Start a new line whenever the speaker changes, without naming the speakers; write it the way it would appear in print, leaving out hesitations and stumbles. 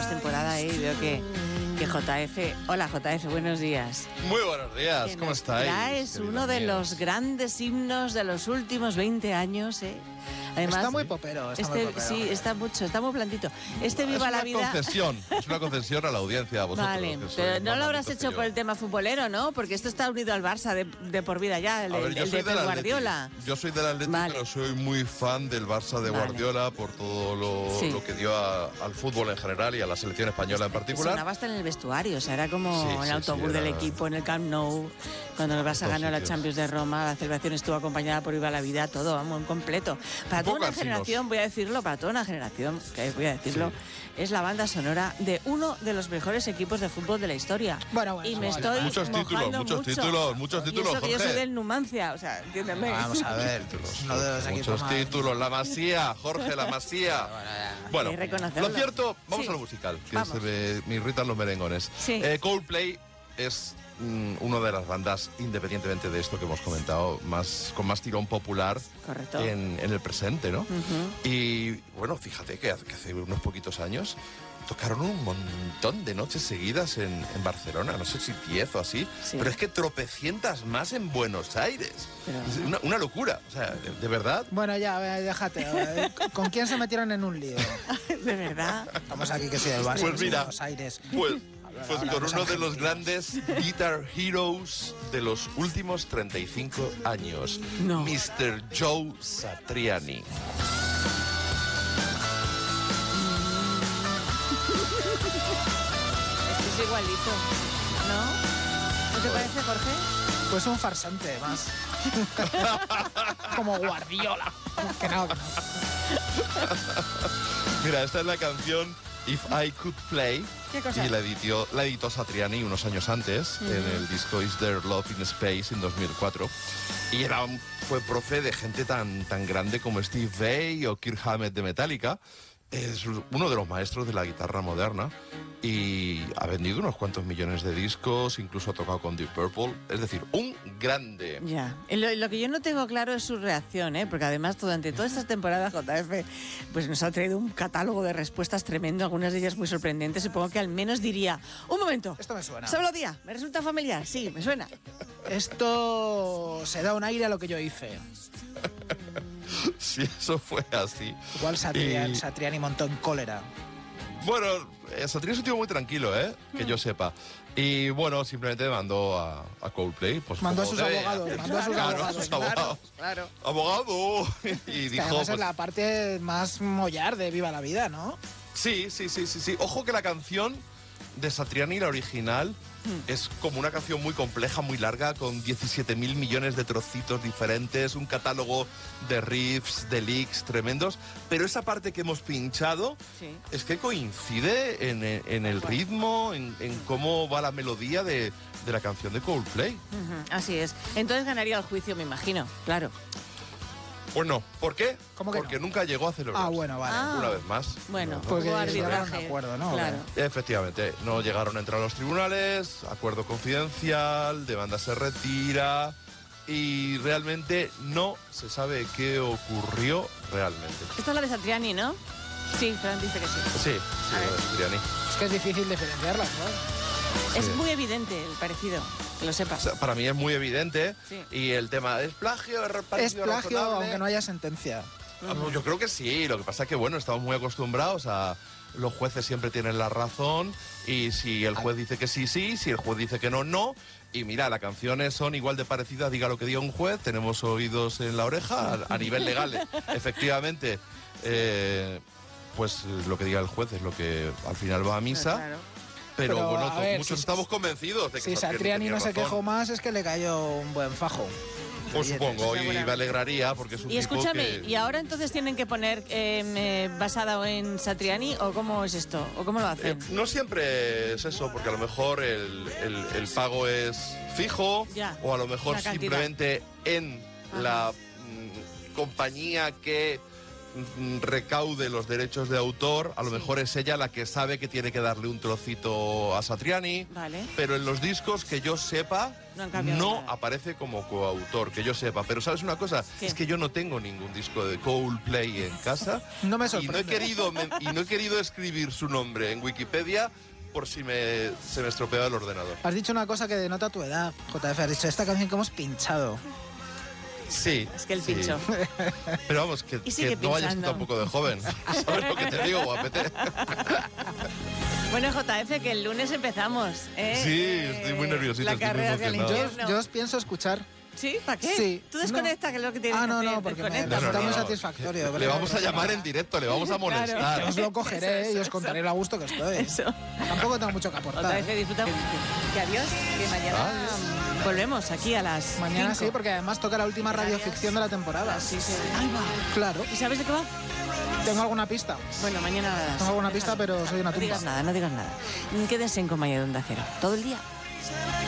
temporada, y veo que JF... Hola, JF, buenos días.
Muy buenos días, ¿cómo estáis?
Traes uno de los grandes himnos de los últimos 20 años, ¿eh? Además,
está muy popero, muy popero.
Sí, está muy blandito. Viva la vida.
Es una concesión a la audiencia, a vosotros.
Vale, pero no lo habrás hecho por el tema futbolero, ¿no? Porque esto está unido al Barça de por vida ya, el de Pep Guardiola.
Yo soy del Atleti, pero soy muy fan del Barça de Guardiola por todo lo que dio al fútbol en general y a la selección española en particular.
Sonaba hasta en el vestuario, o sea, era como el autobús del equipo en el Camp Nou. Cuando el Barça ganó la Champions de Roma, la celebración estuvo acompañada por Viva la Vida, todo, vamos, un completo. Para toda una generación, es la banda sonora de uno de los mejores equipos de fútbol de la historia.
Bueno,
y me estoy
muchos títulos,
Jorge. Yo soy del Numancia, o sea, entiéndeme.
Vamos a ver,
muchos títulos, la Masía, Jorge, la Masía. Bueno, lo cierto, vamos a lo musical, que me irritan los merengones.
Sí.
Coldplay es una de las bandas, independientemente de esto que hemos comentado, con más tirón popular en el presente, ¿no? Y bueno, fíjate que hace unos poquitos años tocaron un montón de noches seguidas en Barcelona, no sé si 10 o así, pero es que tropecientas más en Buenos Aires. Es una locura, o sea, de verdad.
Bueno, ya, déjate. ¿Con quién se metieron en un lío?
¿De verdad?
Estamos aquí que soy del Barça,
pues mira,
Buenos Aires.
Pues con uno de los grandes guitar heroes de los últimos 35 años, Mr. Joe Satriani.
Es igualito, ¿no? ¿No te parece, Jorge?
Pues un farsante más. Como Guardiola. Que no.
Mira, esta es la canción If I Could Play.
¿Qué cosa?
Y la editó Satriani unos años antes, en el disco Is There Love in Space en 2004. Y fue profe de gente tan grande como Steve Vai o Kirk Hammett de Metallica. Es uno de los maestros de la guitarra moderna y ha vendido unos cuantos millones de discos, incluso ha tocado con Deep Purple, es decir, un grande.
Ya, lo que yo no tengo claro es su reacción, porque además durante todas estas temporadas JF pues nos ha traído un catálogo de respuestas tremendo, algunas de ellas muy sorprendentes. Supongo que al menos diría, un momento,
esto me suena.
¿Sabe lo día? ¿Me resulta familiar? Sí, me suena.
Esto se da un aire a lo que yo hice.
Si eso fue así.
Igual Satriani montó en cólera.
Bueno, Satriani es un tío muy tranquilo, que yo sepa. Y bueno, simplemente mandó a Coldplay. Pues,
mandó a sus abogados.
Claro. Abogado. Y dijo.
Además es la parte más mollar de Viva la Vida, ¿no?
Sí. Ojo que la canción de Satriani, la original, es como una canción muy compleja, muy larga, con 17.000 millones de trocitos diferentes, un catálogo de riffs, de licks tremendos, pero esa parte que hemos pinchado es que coincide en el ritmo, en cómo va la melodía de la canción de Coldplay.
Así es. Entonces ganaría el juicio, me imagino, claro.
Pues no. ¿Por qué?
¿Cómo que
porque
no?
nunca llegó a celebrarse.
Bueno, vale.
Una vez más.
Bueno,
porque
arbitraje.
un acuerdo, ¿no?
Claro.
Efectivamente, no llegaron a entrar a los tribunales, acuerdo confidencial, demanda se retira y realmente no se sabe qué ocurrió realmente.
Esto es la de Satriani, ¿no? Sí, Fran dice que sí.
Sí, la de Satriani.
Es que es difícil diferenciarlas, ¿no?
Es muy evidente el parecido, que lo sepas.
O sea, para mí es muy evidente y el tema ¿es plagio?
Es plagio, aunque no haya sentencia.
Yo creo que sí, lo que pasa es que bueno, estamos muy acostumbrados a los jueces siempre tienen la razón y si el juez dice que sí, sí, si el juez dice que no, no. Y mira, las canciones son igual de parecidas, diga lo que diga un juez, tenemos oídos en la oreja a nivel legal, efectivamente. Pues lo que diga el juez es lo que al final va a misa. Claro. Pero bueno, muchos estamos convencidos de que
si Satriani no se quejó más es que le cayó un buen fajo.
Pues supongo, y me alegraría porque es un
tipo. Y escúchame, ¿y ahora entonces tienen que poner basado en Satriani o cómo es esto? ¿O cómo lo hacen?
No siempre es eso, porque a lo mejor el pago es fijo o a lo mejor simplemente en la compañía que recaude los derechos de autor, a lo mejor es ella la que sabe que tiene que darle un trocito a Satriani,
Vale.
pero en los discos que yo sepa
No han cambiado
no
nada.
aparece como coautor, que yo sepa. Pero ¿sabes una cosa?
¿Qué?
Es que yo no tengo ningún disco de Coldplay en casa.
No me
y no he
sorprende.
querido escribir su nombre en Wikipedia por si se me estropeaba el ordenador.
Has dicho una cosa que denota tu edad, JF. Has dicho esta canción que hemos pinchado.
Sí.
Es que el
sí.
pincho.
Pero vamos, que
Y sigue
no vayas tú
pinchando.
tampoco de joven. ¿Sabes lo que te digo, guapete?
Bueno, JF, que el lunes empezamos.
Sí, estoy muy nerviosito,
La
estoy muy
carrera hacia el
emocionado.
infierno.
Yo os pienso escuchar.
¿Sí? ¿Para qué?
Sí.
Tú desconecta, que es lo que tienes
Ah,
que
no,
hacer.
no, porque me
Desconecta.
resulta muy satisfactorio.
Le vamos a llamar en directo, le vamos a molestar.
Claro.
Os lo cogeré
Eso,
y os contaré lo a gusto que estoy.
Eso.
Tampoco tengo mucho que aportar.
JF, disfruta. Que adiós, que mañana volvemos aquí a las
Mañana
5.
sí, porque además toca la última radioficción de la temporada.
Sí, sí. Ahí va.
Claro.
¿Y sabes de qué va?
¿Tengo alguna pista?
Bueno, mañana...
Tengo alguna pista, pero soy una
No digas
tumba.
nada, no digas nada. Quédense en Compañía de Onda Cero. Todo el día.